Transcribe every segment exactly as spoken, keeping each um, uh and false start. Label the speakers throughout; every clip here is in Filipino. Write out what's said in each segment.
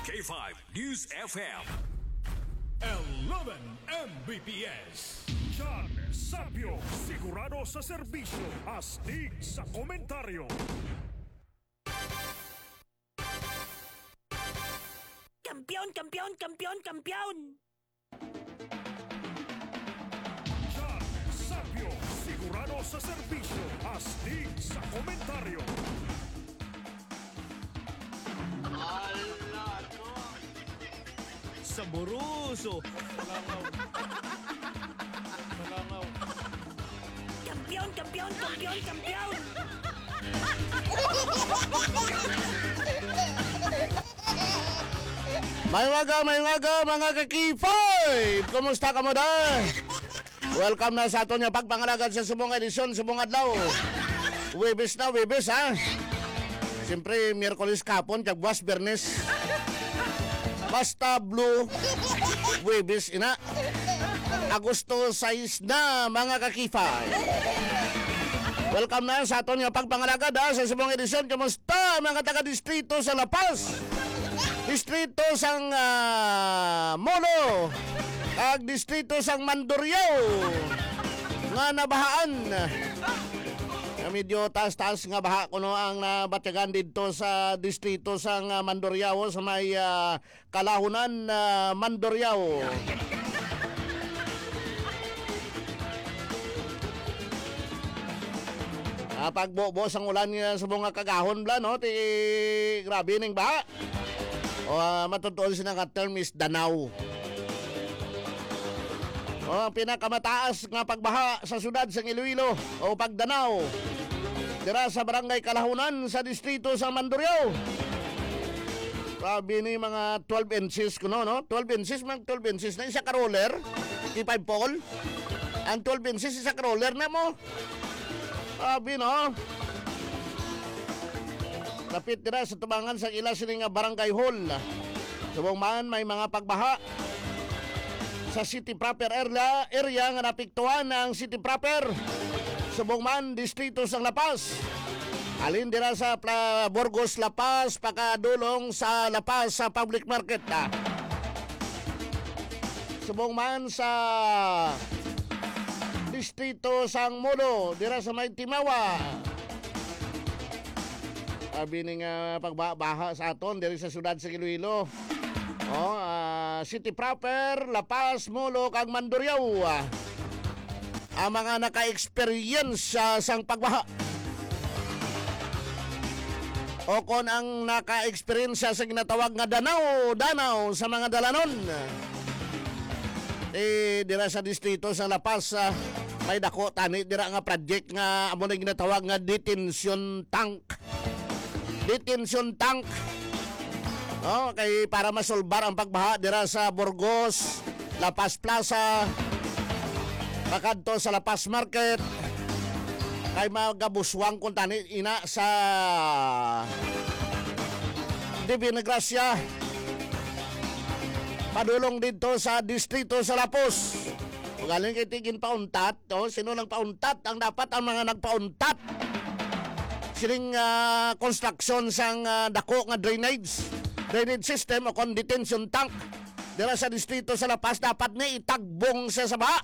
Speaker 1: K five News F M.
Speaker 2: eleven M B P S. John Sapio, sigurado sa serbisyo, astig sa komentaryo.
Speaker 3: Kampiyon, kampiyon, kampiyon, kampiyon!
Speaker 2: John Sapio, sigurado sa serbisyo, astig sa komentaryo.
Speaker 4: Saboroso.
Speaker 3: Kampiyon, kampiyon, kampiyon, kampiyon!
Speaker 4: May waga, may waga, mga kakifay! Kumusta ka mo da? Welcome na sa ato niya pagpangalagad sa subong edisyon, subong adlaw. Webes na, Webes ha? Siyempre, Miyerkules kapon, kagwas, Bernes. Basta blue, Webes ina. Agosto sais na, mga kakifay. Welcome na sa ato niya pagpangalagad ha, sa subong edisyon. Kumusta, mga taga-distrito sa La Paz? Distrito sang uh, Molo ag distrito sang Mandurriao nga nabahaan nga medyo taas-taas nga baha kuno ang nabatyagan dito sa distrito sang uh, Mandurriao sa may uh, Kalahunan uh, Mandurriao. Uh, pagbubo sang ulan nga sa mga kagahon bla no ti grabe ning baha. O uh, matutuon sila nga term is Danau. O ang pinakamataas nga pagbaha sa syudad sa Iloilo o Pagdanau. Dira sa barangay Kalahunan sa distrito sa Mandurriao. Grabe ni mga twelve inches kuno no? twelve inches mang twelve inches na isa ka roller. Di five pole. Ang twelve inches isa ka roller na mo. Grabe no? Lapit dira sa tubangan sa ila sini nga barangay hall. Subong man may mga pagbaha sa city proper area, area nga napiktuhan ng city proper. Subong man distrito sa La Paz. Alin dira sa Pla, Burgos La Paz pakadulong sa La Paz sa public market. Ah. Subong man sa distrito sang Molo dira sa may Timawa. Sabi ni nga pagbaha sa aton diri sa syudad sa Iloilo. Oh, uh, city proper, La Paz, Molo kag Mandurriao. Uh, ang mga naka-experience uh, sang pagbaha. O kon ang naka-experience sa ginatawag nga Danau, Danau sa mga dalanon. Eh dira sa distrito sa La Paz uh, may dako tani dira nga project nga amo na ginatawag nga detention tank. Detention tank. Oh, kay para masolbar ang pagbaha dira sa Burgos, La Paz Plaza, pakadto sa La Paz Market. Kay magabuswang kun tani ina sa Divina Gracia. Padulong dito sa distrito sa Lapos. Galing kay tigin pauntat, oh, sino nang pauntat? Ang dapat ang mga nagpauntat. Sining uh, construction sang uh, dako nga drainage drainage system o kon detention tank dira sa distrito sa La Paz dapat ni itagbong sa saba.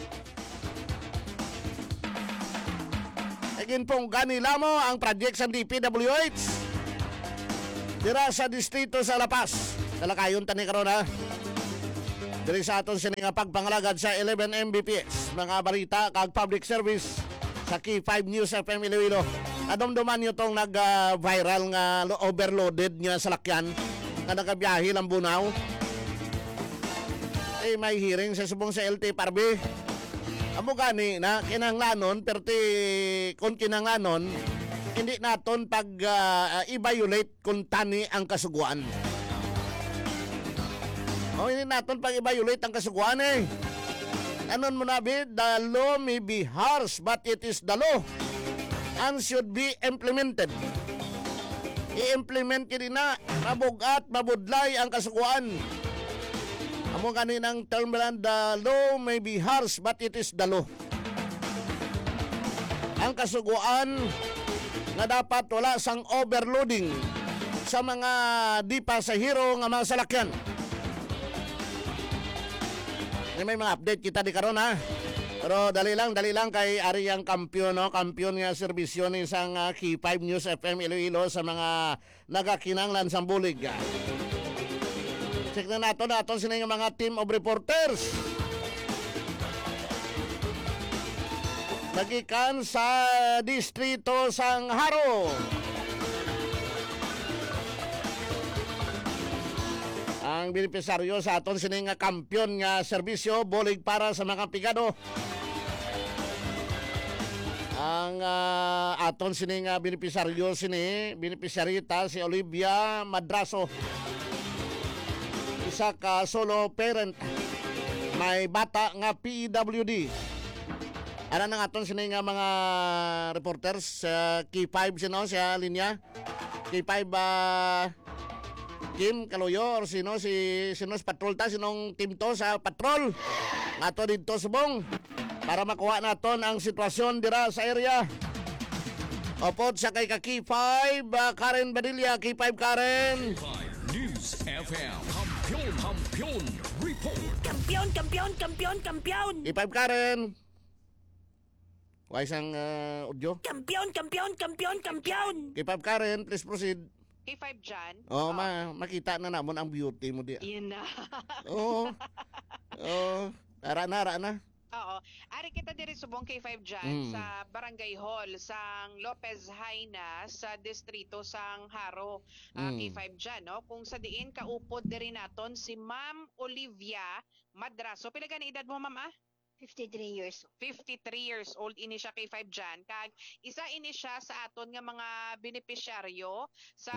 Speaker 4: Again pong ganila mo ang project sa D P W H dira sa distrito sa La Paz. Talakayon tani karon ha. Diri sa aton sining pagpangalagad sa eleven M B P S mga balita kag public service sa K five News F M Iloilo. Adomduman nyo tong nag-viral uh, nga overloaded nga salakyan nga nagabiyahe lang Bunaw. Eh may hearing sa subong sa L T P R B. Amo gani na kinanglanon perti kung kinanglanon hindi naton pag uh, i-violate kung tani ang kasuguan. O hindi naton pag i-violate ang kasuguan eh. Anon mo nabi, the law may be harsh but it is the law and should be implemented. I-implement yun na mabugat, mabudlay ang kasukuan. Amo kaninang term lang, the law may be harsh but it is the law. Ang kasuguan na dapat wala sang overloading sa mga di pasahero nga mga salakyan. May mga update kita di karon ha. Pero dali lang, dali lang kay ari ang kampiyon, no? Kampiyon nga serbisyo ni isang uh, K five News F M Iloilo sa mga nagakinanglan sa bulig. Check na nato nato sila yung mga team of reporters. Nagikan sa distrito sang Haro. Ang benepisaryo sa aton sining nga kampiyon nga serbisyo bulig para sa mga pigado. Ang uh, aton sining nga benepisaryo sini, benepisyarita si Olivia Madraso. Isa ka solo parent. May bata nga P W D. Ano nang aton sining nga mga reporters sa K five sino sa linya? K five uh, Kim Kaloyo or sino si sino sa patrol ta sinong team to sa patrol ato dito subong para makuha naton ang sitwasyon dira sa area. Opod sa kay ka K five uh, Karen Badilla. K five Karen.
Speaker 1: News F M. Kampiyon, kampiyon, report.
Speaker 3: Kampiyon, kampiyon, kampiyon, kampiyon!
Speaker 4: K five Karen. Wais ang uh, audio.
Speaker 3: Kampiyon, kampiyon, kampiyon, kampiyon!
Speaker 4: K five Karen, please proceed.
Speaker 5: K five dyan.
Speaker 4: Oh, ma makita na namon ang beauty mo di.
Speaker 5: Yun na.
Speaker 4: Oo. Oo. Ara na, ara na.
Speaker 5: Oo. Ari kita diri subong K five dyan
Speaker 4: Mm.
Speaker 5: sa Barangay Hall sang Lopez Haina sa distrito sang Haro. Ah,
Speaker 4: Mm.
Speaker 5: K five dyan, no? Kung sa diin kaupod diri naton si Ma'am Olivia Madraso. Pila gani edad mo, ma'am, ah?
Speaker 6: fifty-three years old.
Speaker 5: fifty-three years old ini siya K five dyan. Kag isa ini siya sa aton nga mga benepisyaryo sa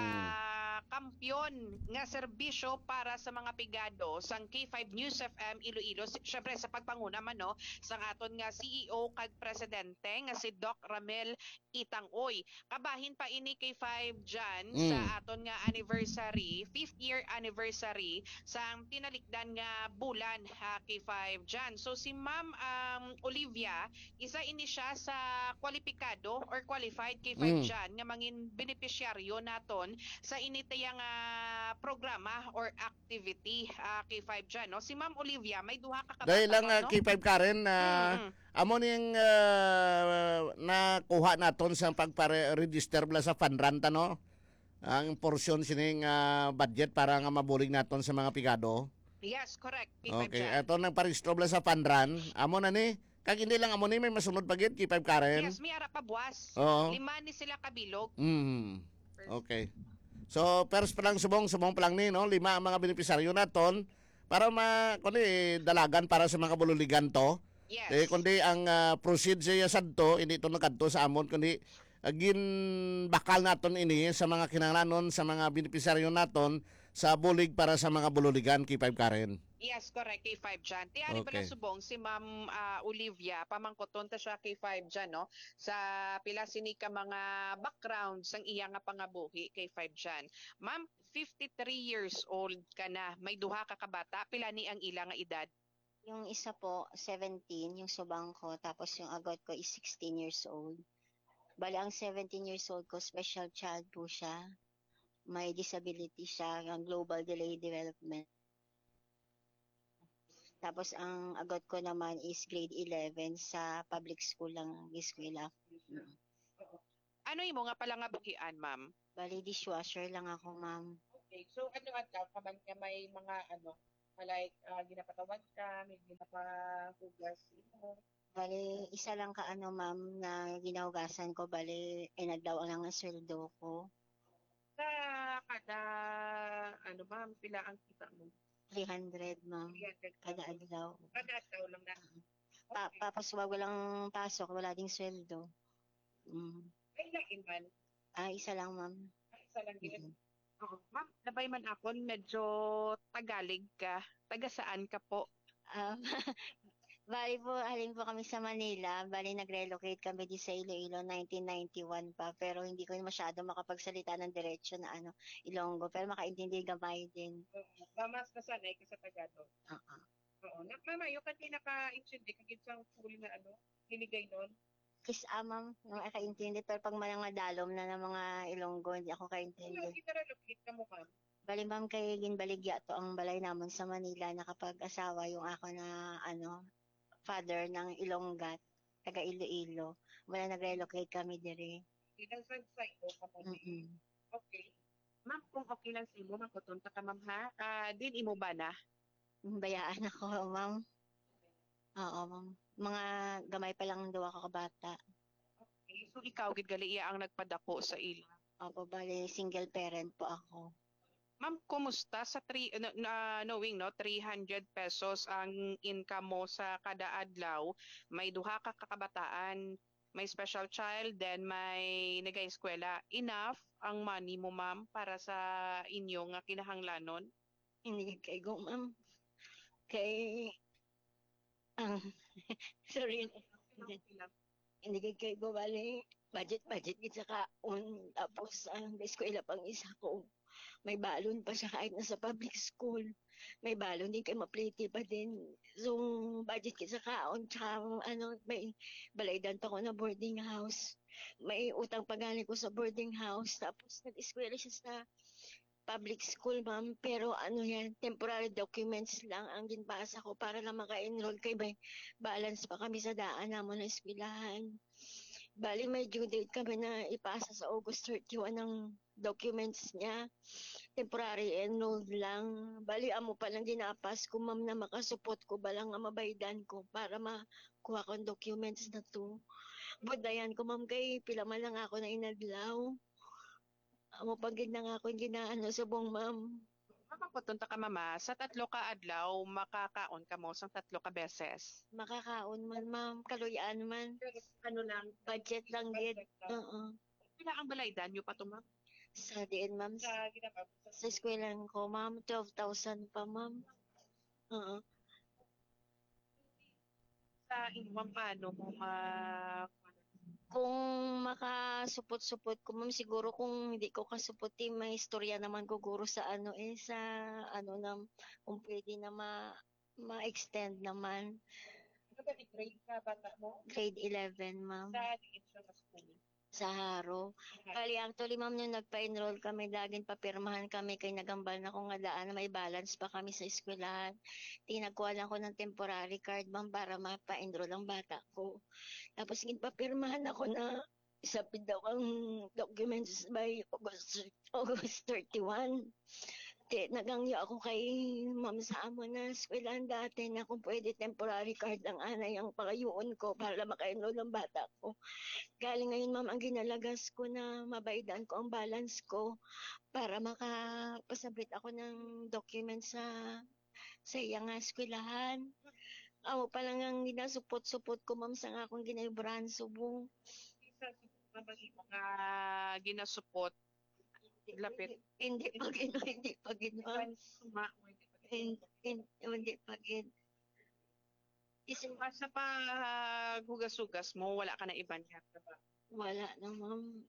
Speaker 5: kampiyon nga serbisyo para sa mga pigado sang K five News F M Iloilo. Syempre sa pagpanguna man, no, sang aton nga C E O kag presidente nga si Doc Ramel Itangoy. Kabahin pa ini K five dyan
Speaker 4: Mm.
Speaker 5: sa aton nga anniversary, fifth year anniversary sang tinalikdan nga bulan ha, K five dyan. So si Ma'am um, Olivia, isa ini siya sa kwalipikado or qualified K five
Speaker 4: Mm.
Speaker 5: dyan nga mangin benepisyaryo naton sa initayang uh, programa or activity uh, K five dyan. No? Si Ma'am Olivia, may duha ka kabata
Speaker 4: Dahil lang uh,
Speaker 5: no?
Speaker 4: K five Karen na uh,
Speaker 5: Mm-mm.
Speaker 4: amo ning uh, nakuha naton sa pagpare-register bla sa Fanranta, no? Ang porsyon sining uh, budget para nga mabulig naton sa mga pigado.
Speaker 5: Yes, correct. K five
Speaker 4: Okay,
Speaker 5: dyan.
Speaker 4: eto nagparehistro bla sa Fanran. Amo na ni kag hindi lang amo ni may masunod pagit K five Karen.
Speaker 5: Yes, may ara pa buwas.
Speaker 4: Oo.
Speaker 5: Lima ni sila kabilog.
Speaker 4: Mm. Okay. So, first pa lang subong, subong pa lang ni, no? Lima ang mga benepisaryo naton para ma kundi dalagan para sa mga bululigan to.
Speaker 5: Yes.
Speaker 4: Eh, kundi ang uh, proceed siya sadto, hindi ito nakadto sa amon, kundi agin bakal naton ini sa mga kinahanglanon sa mga benepisaryo naton sa bulig para sa mga bululigan K five Karen.
Speaker 5: Yes, correct. K five dyan. Tiyari
Speaker 4: Okay.
Speaker 5: pala subong si Ma'am ah, Olivia, pamangkoton ta siya K five dyan, no? Sa pila sini ka mga background sang iya nga pangabuhi K five dyan. Ma'am, fifty-three years old ka na. May duha ka kabata. Pila ni ang ila nga edad?
Speaker 6: Yung isa po, seventeen, yung subang ko, tapos yung agot ko is sixteen years old. Bali, ang seventeen years old ko, special child po siya. May disability siya, yung global delayed development. Tapos ang agot ko naman is grade eleven sa public school lang, eskwela.
Speaker 5: Ano imo nga pala nga buhian, ma'am?
Speaker 6: Bali, dishwasher lang ako, ma'am.
Speaker 5: Okay, so ano at kaman ka may mga ano, like uh, ginapatawag ka, may ginapahugas mo.
Speaker 6: Bali, isa lang ka ano, ma'am, na ginahugasan ko. Bali, inagdaw lang ang sweldo ko.
Speaker 5: Sa kada ano ma'am, pila ang kita mo?
Speaker 6: three hundred, ma'am. Kada adlaw.
Speaker 5: Kada taon lang na.
Speaker 6: Pa tapos wag walang pasok, wala ding sweldo. Mm.
Speaker 5: Ay, lain man.
Speaker 6: Ah, isa lang, ma'am.
Speaker 5: Ay, isa lang yun.
Speaker 6: Mm.
Speaker 5: Oo. Ma'am, nabay man ako, medyo Tagalog ka. Taga saan ka po?
Speaker 6: Ah, bali po, halin po kami sa Manila. Bali, nag-relocate kami di sa Iloilo nineteen ninety-one pa. Pero hindi ko masyado makapagsalita ng diretsyo na ano, Ilonggo. Pero makaintindi gamay din.
Speaker 5: Mamas nasanay ka sa Tagalog.
Speaker 6: Oo.
Speaker 5: Oo. Na, mama, yung kanina ka-intindi, kagit sa full na ano, hinigay nun.
Speaker 6: Kis ah, ma'am, nakakaintindi. Pero pag mga dalom na ng mga Ilonggo, hindi ako kaintindi.
Speaker 5: Ginarelocate ka mo, ma'am?
Speaker 6: Bali, ma'am, kay Ginbaligya to ang balay namon sa Manila. Nakapag-asawa yung ako na, ano, father ng Ilonggat, taga Iloilo. Wala nag-relocate kami dire.
Speaker 5: Ilang sa iyo ka mo?
Speaker 6: Mm-mm.
Speaker 5: Okay. Ma'am, kung okay lang sa imo, magkutunta ka, ma'am, ha? Ah, din imo ba na?
Speaker 6: Bayaan ako, ma'am. Oo, ma'am. Mga gamay pa lang daw ako kabata.
Speaker 5: Okay. So, ikaw, gid gali iya ang nagpadako sa ilo.
Speaker 6: Opo, bali, single parent po ako.
Speaker 5: Ma'am, kumusta sa three, na, na- knowing no, three hundred pesos ang income mo sa kada adlaw, may duha ka kakabataan, may special child, then may nag-eskwela. Enough ang money mo, ma'am, para sa inyong nga kinahanglanon?
Speaker 6: Hindi kay go, ma'am. Kay, ang, sorry, hindi kay kay go, bali, budget, budget, gid sa kaon. Tapos, ang eskwela pang isa ko. May balon pa siya kahit nasa public school. May balon din kay mapliti pa din. So, budget kita sa kaon. Tsaka, ano, may balaydan pa ko na boarding house. May utang pa galing ko sa boarding house. Tapos, nag-eskwela siya sa public school, ma'am. Pero ano yan, temporary documents lang ang ginpasa ko para lang maka-enroll kay may balance pa kami sa daan namon na eskwelahan. Bali, may due date kami na ipasa sa August thirty-one ng documents niya. Temporary enrolled lang. Bali, amo pa lang ginapas ko, ma'am, na makasupot ko ba lang nga mabaydan ko para makuha ko ang documents na to. Budayan ko, ma'am, kay pila man lang ako na inadlaw. Amo pagid na nga ako ginaano sa buong, ma'am.
Speaker 5: Ma'am, magkutunta ka, mama, sa tatlo ka adlaw, makakaon ka mo sa tatlo ka beses.
Speaker 6: Makakaon man, ma'am. Kaluyaan man.
Speaker 5: Ano lang,
Speaker 6: Budget lang, gid. Oo.
Speaker 5: pila ang balaydan nyo pa to, ma'am?
Speaker 6: Sa diin, ma'am.
Speaker 5: Sa ginagawa ko
Speaker 6: Sa eskwelahan ko, ma'am. twelve thousand pa, ma'am. Oo.
Speaker 5: sa inyong paano mo ma
Speaker 6: Kung makasupot-supot ko, ma'am, siguro kung hindi ko kasuputi, may istorya naman ko guro sa ano eh, sa ano na, kung pwede na ma, ma-extend naman.
Speaker 5: ano ba ni grade ka bata mo?
Speaker 6: Grade eleven, ma'am,
Speaker 5: Sa diin siya sa school.
Speaker 6: sa Haro. Bali, actually, ma'am, nung nagpa-enroll kami, laging papirmahan kami kay nagambal na kung nga daan na may balance pa kami sa eskwelahan. Tinagkuha lang ko ng temporary card, ma'am, para mapa-enroll ang bata ko. Tapos, papirmahan ako na isapid daw ang documents by August, August thirty-one. Te, nagangyo ako kay ma'am sa amo na eskwelahan dati na kung pwede temporary card ang anay ang pakayuon ko para maka-enroll ang bata ko. Galing ngayon, ma'am, ang ginalagas ko na mabaydan ko ang balance ko para makapasabit ako ng documents sa sa iyang eskwelahan. Amo pa lang ang ginasupot-supot ko, ma'am, sa nga akong ginaibrahan subong.
Speaker 5: Sa mga ginasupot, lapit.
Speaker 6: Hindi pa gino, hindi pa gino.
Speaker 5: Suma,
Speaker 6: Hin- hin- Hindi pa gino. Isip,
Speaker 5: sa pa hugas-hugas mo, wala ka na iban niya.
Speaker 6: wala na, ma'am.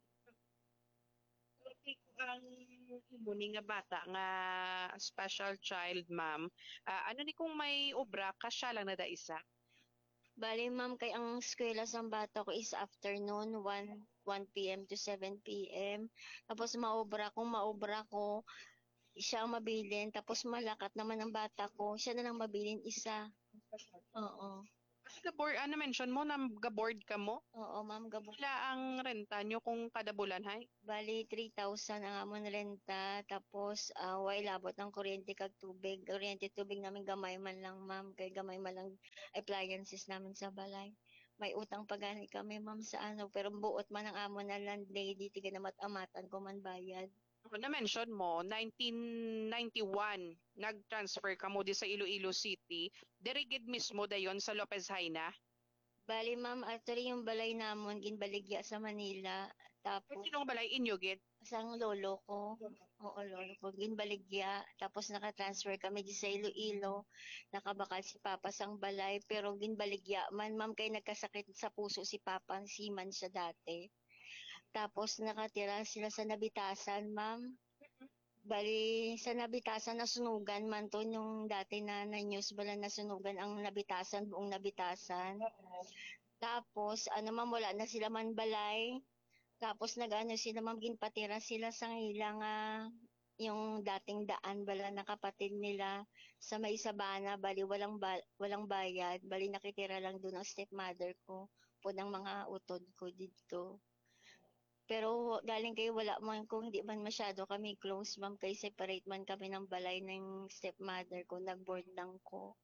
Speaker 5: Ang imuni nga bata nga special child, ma'am, ah, ano ni kung may obra ka siya lang na da isa?
Speaker 6: Bali, ma'am, kay ang eskwela sa bata ko is afternoon, one p m to seven p m Tapos maobra kung maobra ko, siya ang mabilin. Tapos malakat naman ang bata ko, siya na lang mabilin isa. Oo.
Speaker 5: Gabor, ano mention mo na gaboard ka mo?
Speaker 6: Oo, ma'am, gabo.
Speaker 5: Wala ang renta nyo kung kada bulan, hay?
Speaker 6: Bali, three thousand ang amon renta. Tapos, uh, way labot ng kuryente kag tubig. Kuryente tubig namin gamay man lang, ma'am. Kay gamay man lang appliances namin sa balay. May utang pa gani kami, ma'am, sa ano. Pero buot man ang amon na landlady. Tiga na matamatan ko man bayad.
Speaker 5: Na-mention mo, nineteen ninety-one, nag-transfer ka mo di sa Iloilo City. Dirigid mismo dayon sa Lopez Haina.
Speaker 6: Bali, ma'am, actually yung balay namon, ginbaligya sa Manila. Tapos,
Speaker 5: Sinong balay inyo, gid?
Speaker 6: sang lolo ko. Oo, lolo ko. Ginbaligya. Tapos nakatransfer kami di sa Iloilo. Nakabakal si Papa sang balay. Pero ginbaligya man, ma'am, kay nagkasakit sa puso si Papa. Siman siya dati. Tapos nakatira sila sa Nabitasan, ma'am. Bali, sa Nabitasan, nasunugan man to yung dati na na-news bala nasunugan ang Nabitasan, buong Nabitasan. Tapos, ano ma'am, wala na sila man balay. Tapos, nag-ano sila ma'am, ginpatira sila sa ilang, ah, yung dating daan bala na kapatid nila sa may sabana, bali walang ba- walang bayad, bali nakitira lang doon ang stepmother ko po ng mga utod ko dito. Pero galing kayo wala man kung hindi man masyado kami close ma'am kay separate man kami ng balay ng stepmother ko, nag-board lang ko.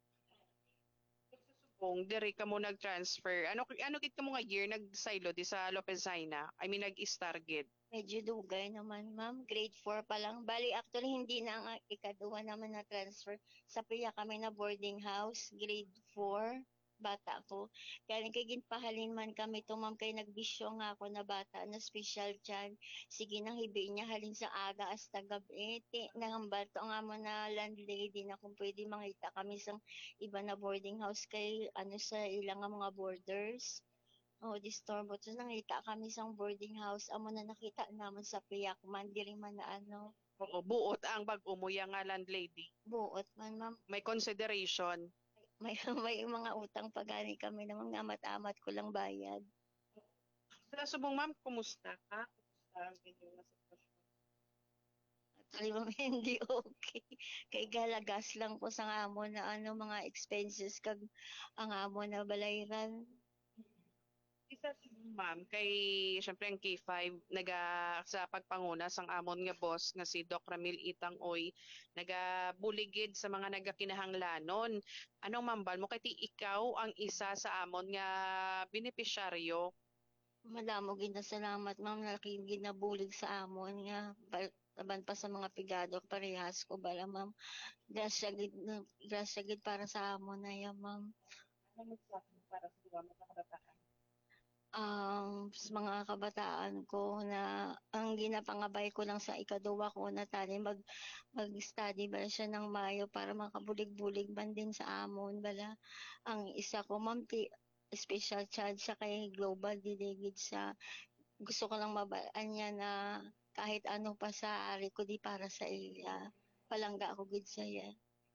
Speaker 5: Kung diri ka mo nag-transfer, ano ano gid ka mo nga year nag-silo di sa Lopezina? I mean nag-star gid.
Speaker 6: Medyo dugay naman ma'am, grade four pa lang. Bali actually hindi na ang ikaduwa naman na transfer. Sa piya kami na boarding house, grade four, bata ko. Kaya kay ginpahalin man kami to ma'am kay nagbisyo nga ako na bata na special child. Sige nang hibi niya halin sa aga hasta gabi. Ti, nangambal to nga mo na landlady na kung pwede mangita kami sa iba na boarding house kay ano sa ilang nga mga borders. Oh, disturbo. Tapos nangita kami sa boarding house. Amo na nakita naman sa piyak man. Diri man na ano.
Speaker 5: Oo, buot ang pag-umuya nga landlady.
Speaker 6: Buot man, ma'am.
Speaker 5: May consideration.
Speaker 6: May, may mga utang pagani kami na mga amat-amat ko lang bayad.
Speaker 5: Sa subong ma'am, kumusta ka? Kumusta ang inyong mga sitwasyon?
Speaker 6: Actually, ma'am, hindi okay. Kay galagas lang ko sa amo na ano, mga expenses kag ang amo na balayran.
Speaker 5: Isa subong ma'am, kay syempre ang K five naga sa pagpanguna sang amon nga boss nga si Doc Ramil Itang Oy nagabuligid sa mga nagakinahanglanon. Anong mambal mo kay ti ikaw ang isa sa amon nga benepisyaryo?
Speaker 6: Madamo ginasalamat, ma'am, na ginabulig sa amon nga. Ba- Taban pa sa mga pigado, parehas ko bala, ma'am. Grasya gid, grasya gid para sa amon na yan, ma'am.
Speaker 5: Ano sa para sa duwa mo kabataan?
Speaker 6: Ang sa mga kabataan ko na ang ginapangabay ko lang sa ikaduwa ko na tani mag mag-study bala siya ng Mayo para makabulig-bulig man din sa amon bala. Ang isa ko ma'am ti special child siya kay global diligid sa gusto ko lang mabaan niya na kahit ano pa sa ari ko di para sa iya. Palangga ako gid sa iya.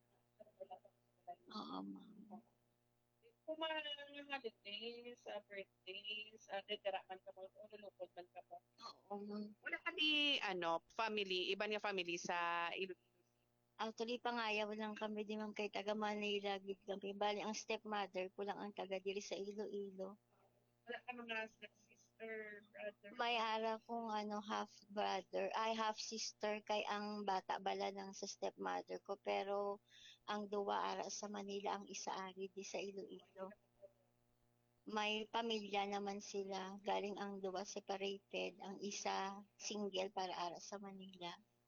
Speaker 6: Oo, ma'am.
Speaker 5: Kung mga holidays, uh, birthdays, uh, nagkaraman ka mo, o lulukod man ka mo.
Speaker 6: Oo, ma'am.
Speaker 5: Wala ka di, ano, family, iba niya family sa Iloilo.
Speaker 6: Actually, pangayaw lang kami di man kay taga Manila gid kami. Bali, ang stepmother ko lang ang taga diri sa Iloilo.
Speaker 5: Wala ka mga sister, brother.
Speaker 6: May ara kong ano, half brother, ay half sister kay ang bata bala ng sa stepmother ko. Pero ang duwa ara sa Manila, ang isa ari di sa Iloilo. May pamilya naman sila. Galing ang duwa separated. Ang isa single para ara sa Manila.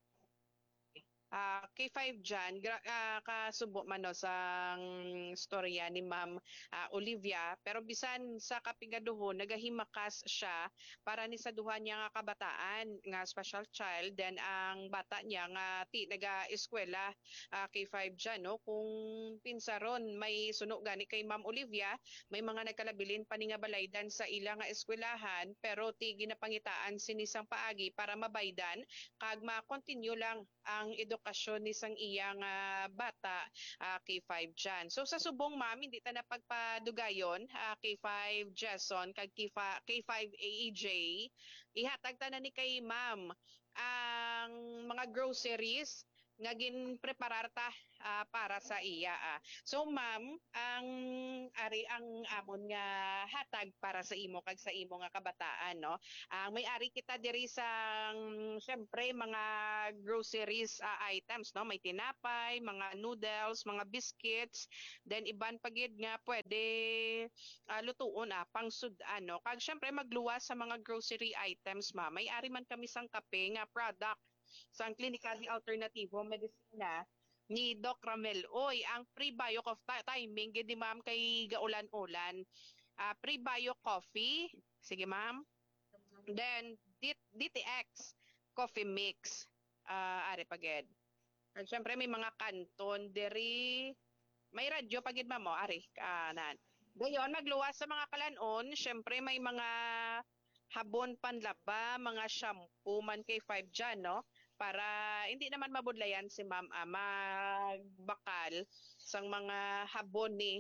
Speaker 5: Ah, K five dyan, gra- ah, kasubo man no, sa storya ni Ma'am ah, Olivia, pero bisan sa kapigaduhon, nagahimakas siya para ni sa duha niya nga kabataan, nga special child, then ang bata niya nga ti naga-eskwela ah, K five dyan, no? Kung pinsaron, may sunog gani kay Ma'am Olivia, may mga nagkalabilin pa ni nga balaydan sa ila nga eskwelahan, pero ti ginapangitaan sinisang paagi para mabaydan, kag ma-continue lang ang edukasyon ni sang iyang ah, bata ah, K five dyan. So sa subong ma'am, hindi ta napagpadugayon ah, K five Jason kag K five A E J, ihatag ta na ni kay ma'am ang mga groceries nga ginpreparar ta ah, para sa iya. ah. So ma'am, ang ari ang amon nga hatag para sa imo kag sa imo nga kabataan, no? Ang may-ari kita diri sa syempre mga groceries ah, items, no? May tinapay, mga noodles, mga biscuits, then iban pagid nga pwede ah, lutuon ah, pang sudan, no? Kag syempre magluwas sa mga grocery items, ma'am. May-ari man kami sang kape nga product sa Clinically Alternativo Medicina ni Doc Ramel. Oy, ang pre-bio of timing, gidi ma'am kay gaulan-ulan. Uh, pre-bio coffee, sige ma'am. Then, D- DTX coffee mix. Uh, are pagid. At syempre may mga kanton, diri, may radyo pagid ma'am mo, are, kanan. Gayon, magluwas sa mga kalanon, syempre may mga habon panlaba, mga shampoo man kay five dyan, no? Para hindi naman mabudlayan si ma'am ah, magbakal sang mga habon ni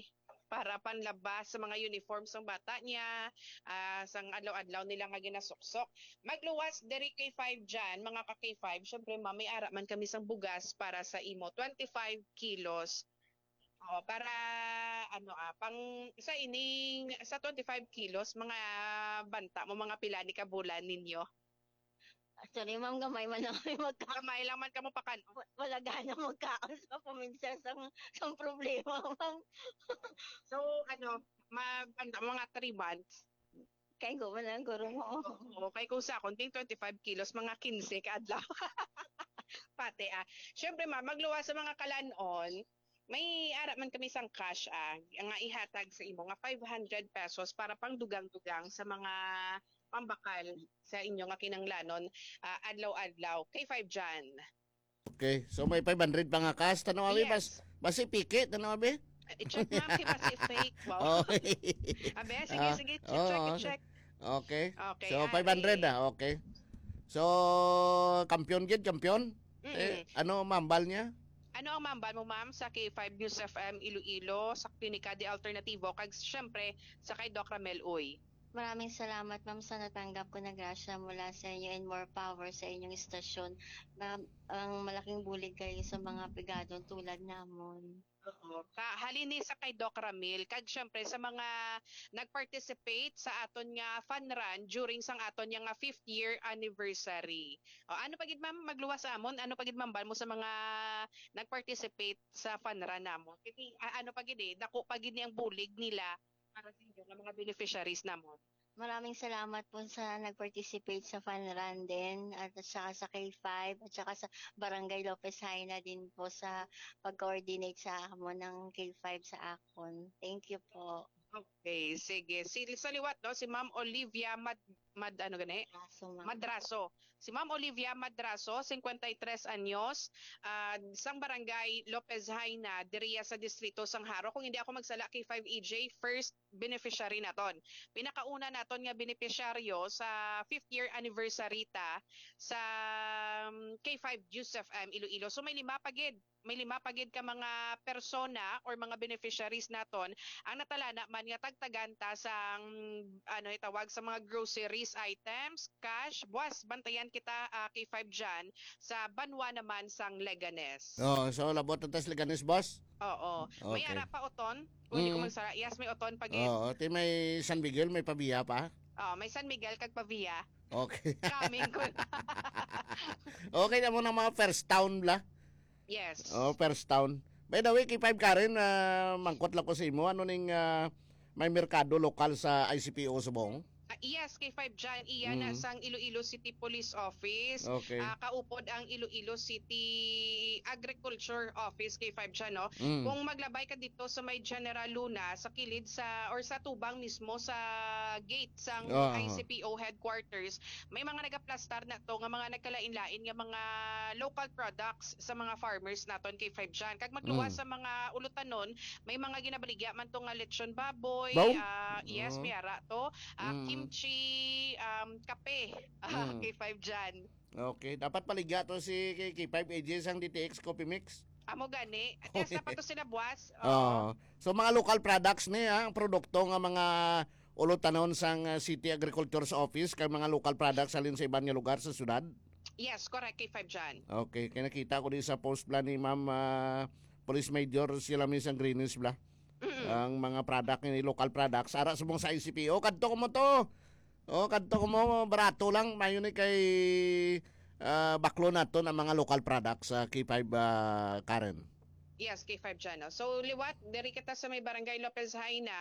Speaker 5: para panlabas sa mga uniforms ng bata niya, ah, sang adlaw-adlaw nila nga ginasuksok. Magluwas diri K five dyan, mga ka K five, syempre ma'am, may ara man kami sang bugas para sa imo, twenty-five kilos. Oh, para ano ah, pang sa ining sa twenty-five kilos, mga banta mo, mga pila ni kabulan ninyo.
Speaker 6: Actually, ma'am, gamay man lang kami magka...
Speaker 5: Kamay lang man kamo pakan.
Speaker 6: Wala gana magkaon sa paminsan sa sa problema, ma'am.
Speaker 5: So ano, mag, ano, mga three months.
Speaker 6: Kaya ko man lang guro mo.
Speaker 5: Okay, kung sa akong ting twenty-five kilos, mga fifteen ka adlaw. Pati ah. Syempre ma, magluwas sa mga kalanon, may ara man kami sang cash ah, nga ihatag sa imo nga five hundred pesos para pang dugang-dugang sa mga pambakal sa inyo nga kinanglanon, ah, adlaw-adlaw. K five dyan.
Speaker 4: Okay, so may five hundred pa nga cash. Tanong abi, bas,
Speaker 5: Yes.
Speaker 4: basi pikit, tanong abi?
Speaker 5: I-check ma'am, kay basi fake. Wow.
Speaker 4: Okay.
Speaker 5: Abe, sige,
Speaker 4: Ah,
Speaker 5: sige. Check,
Speaker 4: oo,
Speaker 5: check,
Speaker 4: oo.
Speaker 5: check.
Speaker 4: Okay.
Speaker 5: Okay,
Speaker 4: So
Speaker 5: ah,
Speaker 4: five hundred
Speaker 5: eh.
Speaker 4: na, okay. So kampiyon gid, kampiyon?
Speaker 5: Mm-mm.
Speaker 4: Eh, ano mambal niya?
Speaker 5: Ano ang mambal mo ma'am sa K five News F M Iloilo, sa Klinika de Alternativo, kag syempre sa kay Doc Ramel Uy.
Speaker 6: Maraming salamat, ma'am, sa natanggap ko na grasya mula sa inyo and more power sa inyong istasyon. Ma'am, ang malaking bulig kayo sa mga pigadong tulad namon.
Speaker 5: Oo. Ka halini sa kay Doc Ramil, kag syempre sa mga nag-participate sa aton nga fun run during sang aton nga fifth year anniversary. O, ano pagid ma'am magluwas amon? Ano pagid ma'am mo sa mga nag-participate sa fun run namon? Kiti ah, ano pagid eh, dako pagid ni ang bulig nila para sa inyo nga mga beneficiaries namon.
Speaker 6: Maraming salamat po sa nag-participate sa Fun Run din at saka sa K five at saka sa Barangay Lopez Haina din po sa pag-coordinate sa amon ng K five sa akon. Thank you po.
Speaker 5: Okay, sige. Si sa liwat no, si Ma'am Olivia Mad, Mad ano gani?
Speaker 6: Kaso, ma'am.
Speaker 5: Madraso. Si Ma'am Olivia Madraso, fifty-three anyos, uh, sang barangay Lopez Haina, diriya sa distrito Sangharo. Kung hindi ako magsala K five E J, first beneficiary naton. Pinakauna naton nga beneficiaryo sa fifth year anniversary ta sa um, K five News F M Iloilo. So may lima pagid may lima pagid ka mga persona or mga beneficiaries naton ang natalana man nga tagtaganta sang ano itawag sa mga groceries items, cash, buwas bantayan kita uh, K five dyan sa Banwa naman sang Leganes.
Speaker 4: Oh, so labot na tas liganis, boss.
Speaker 5: Oo. May
Speaker 4: Okay.
Speaker 5: ara pa oton. Kung hindi ko
Speaker 4: Mm.
Speaker 5: magsara. Yes, may oton pagid.
Speaker 4: Oo, ti may San Miguel, may pabiya pa.
Speaker 5: Oh, may San Miguel kag Pavia.
Speaker 4: Okay.
Speaker 5: Coming ko.
Speaker 4: Okay na mo ng mga first town la.
Speaker 5: Yes.
Speaker 4: Oh, first town. By the way, K five Karen, uh, mangkot lang ko sa imo. Ano ning ah, may merkado lokal sa I C P O Subong?
Speaker 5: Ah, yes, K five dyan. Iyan
Speaker 4: Mm.
Speaker 5: na sang Iloilo City Police Office.
Speaker 4: Okay.
Speaker 5: Ah, kaupod ang Iloilo City Agriculture Office K five dyan, no?
Speaker 4: Mm.
Speaker 5: Kung maglabay ka dito sa may General Luna, sa kilid sa or sa tubang mismo sa gate sang
Speaker 4: Oo.
Speaker 5: I C P O headquarters, may mga nagaplastar na to nga mga nagkalain-lain nga mga local products sa mga farmers naton K five dyan. Kag magluwas
Speaker 4: Mm.
Speaker 5: sa mga ulutanon, may mga ginabaligya man to nga lechon baboy,
Speaker 4: Baw?
Speaker 5: ah, yes,
Speaker 4: Oo.
Speaker 5: may ara to, ah,
Speaker 4: Mm.
Speaker 5: kimchi, um, kape, ah,
Speaker 4: Mm.
Speaker 5: K five dyan.
Speaker 4: Okay, dapat paligya to si K five A J sang D T X Coffee Mix.
Speaker 5: Amo gani. Testa pa to sinabuas.
Speaker 4: Oo. So mga local products ni ha, ang produkto nga mga ulutanon sang uh, City Agriculture's Office kay mga local products alin sa iban nga lugar sa syudad.
Speaker 5: Yes, correct, K five dyan.
Speaker 4: Okay, kaya nakita ko din sa post plan ni Ma'am ah, Police Major sila misang Greenish bla.
Speaker 5: Mm-mm.
Speaker 4: Ang mga product ni local products ara subong sa I C P O kadto ko mo to. Oh, kadto ko mo barato lang mayo ni kay ah, baklo naton ang mga local products sa K five ah, Karen.
Speaker 5: Yes, K five dyan. No? So, liwat, diri kita sa may Barangay Lopez Haina,